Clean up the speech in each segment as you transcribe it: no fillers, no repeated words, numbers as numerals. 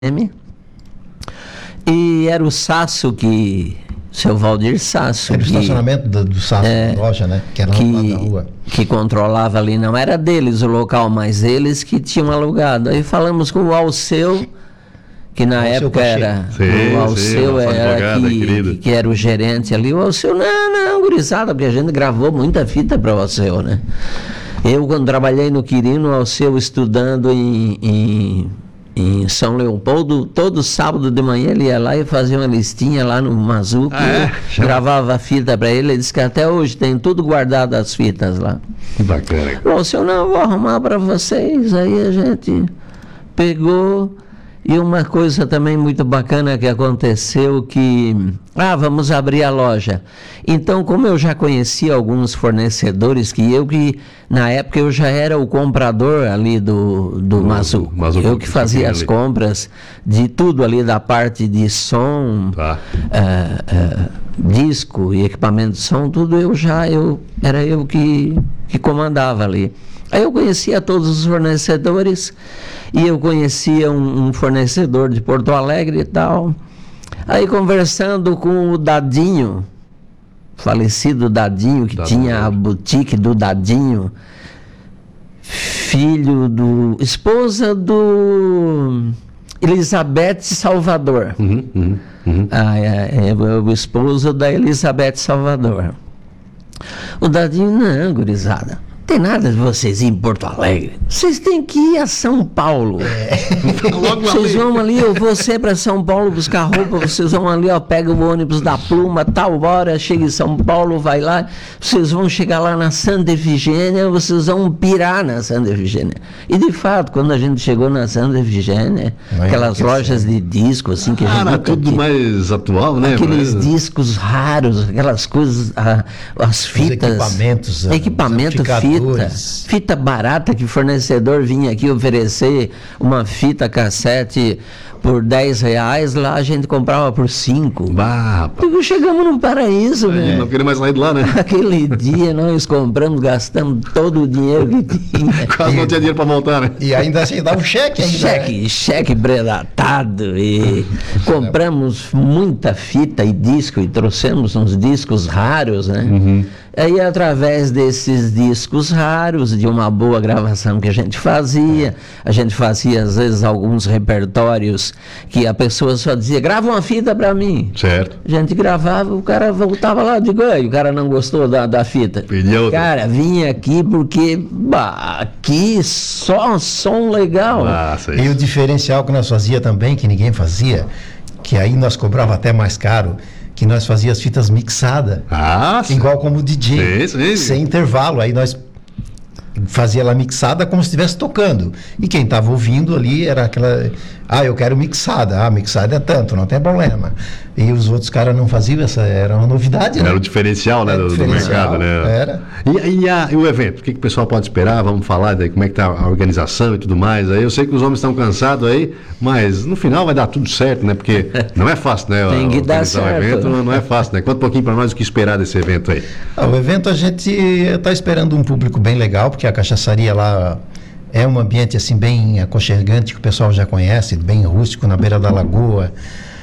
E era o Sasso seu Valdir Sasso. Era o estacionamento do Sasso, loja, né? Que era lá na rua. Que controlava ali, não era deles o local, mas eles que tinham alugado. Aí falamos com o Alceu, que na época era... Sim, o Alceu era que era o gerente ali. O Alceu, não, gurizada, porque a gente gravou muita fita para o Alceu, né? Eu, quando trabalhei no Quirino, o Alceu estudando em São Leopoldo, todo sábado de manhã ele ia lá e fazia uma listinha lá no Mazuco, gravava a fita para ele disse que até hoje tem tudo guardado as fitas lá. Que bacana. Bom, senhor, não, vou arrumar para vocês. Aí a gente pegou. E uma coisa também muito bacana que aconteceu vamos abrir a loja. Então, como eu já conhecia alguns fornecedores, que na época eu já era o comprador ali do Mazuco. Eu que fazia as compras de tudo ali, da parte de som, disco e equipamento de som, tudo era eu que comandava ali. Aí eu conhecia todos os fornecedores e eu conhecia um fornecedor de Porto Alegre e tal. Aí conversando com o Dadinho, falecido Dadinho, que tinha a boutique do Dadinho, esposa do Elizabeth Salvador. O esposo da Elizabeth Salvador. O Dadinho, não, gurizada. Tem nada de vocês ir em Porto Alegre. Vocês têm que ir a São Paulo. Vocês vão ali, eu vou ser para São Paulo buscar roupa. Vocês vão ali, pega o ônibus da Pluma, tal hora, chega em São Paulo, vai lá. Vocês vão chegar lá na Santa Efigênia, vocês vão pirar na Santa Efigênia. E de fato, quando a gente chegou na Santa Efigênia, aquelas lojas de disco, assim, que a gente era tudo mais atual, né? Aqueles discos raros, aquelas coisas, as fitas. Equipamento, fita barata, que o fornecedor vinha aqui oferecer uma fita cassete por R$10, lá a gente comprava por 5. Chegamos num paraíso, né? Não queria mais sair de lá, né? Aquele dia nós gastamos todo o dinheiro que tinha. Quase não tinha dinheiro para voltar, né? E ainda assim dava um cheque ainda. Cheque predatado. E compramos muita fita e disco e trouxemos uns discos raros, né? Aí, através desses discos raros, de uma boa gravação que a gente fazia às vezes alguns repertórios que a pessoa só dizia, grava uma fita para mim. Certo. A gente gravava, o cara voltava lá, digo, o cara não gostou da fita. Pediu. Cara, vinha aqui porque, aqui só som legal. E o diferencial que nós fazia também, que ninguém fazia, que aí nós cobrava até mais caro, que nós fazíamos as fitas mixadas, igual como o DJ, sem intervalo. Aí nós fazia ela mixada como se estivesse tocando. E quem estava ouvindo ali era aquela... eu quero mixada. Mixada é tanto, não tem problema. E os outros caras não faziam era uma novidade, né? Era o diferencial, né, do mercado, né? Era. E o evento? O que o pessoal pode esperar? Vamos falar daí como é que tá a organização e tudo mais. Aí eu sei que os homens estão cansados aí, mas no final vai dar tudo certo, né? Porque não é fácil, né? Tem que dar certo. O evento não é fácil, né? Conta um pouquinho para nós o que esperar desse evento aí. O evento a gente está esperando um público bem legal, porque a cachaçaria lá é um ambiente assim bem aconchegante, que o pessoal já conhece, bem rústico, na beira da lagoa.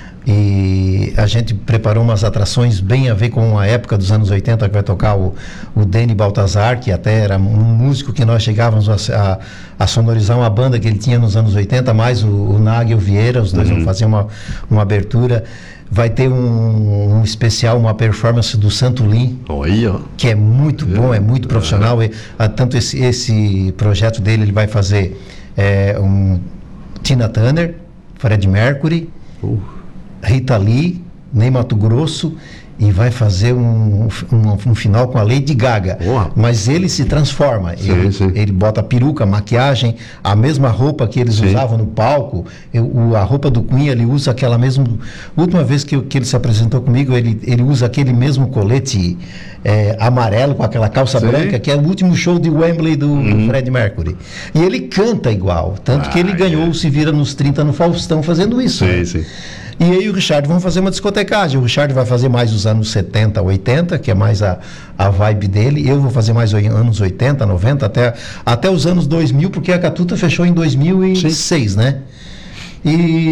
E a gente preparou umas atrações bem a ver com a época dos anos 80, que vai tocar o Deni Baltazar, que até era um músico que nós chegávamos a sonorizar uma banda que ele tinha nos anos 80, mais o Nag e o Vieira, os dois vão fazer uma abertura. Vai ter um especial, uma performance do Santo Lim, que é muito bom, é muito profissional. Tanto esse projeto dele, ele vai fazer Tina Turner, Fred Mercury, Rita Lee, Ney Matogrosso, e vai fazer um final com a Lady Gaga. Mas ele se transforma. Ele bota peruca, maquiagem, a mesma roupa que eles usavam no palco. A roupa do Queen, ele usa aquela mesma... Última vez que ele se apresentou comigo, ele usa aquele mesmo colete amarelo com aquela calça branca, que é o último show de Wembley do Fred Mercury. E ele canta igual. Tanto que ele ganhou o Se Vira nos 30 no Faustão fazendo isso. E aí e o Richard vão fazer uma discotecagem. O Richard vai fazer mais os anos 70, 80, que é mais a vibe dele. Eu vou fazer mais anos 80, 90, até os anos 2000, porque a Catuta fechou em 2006, né? E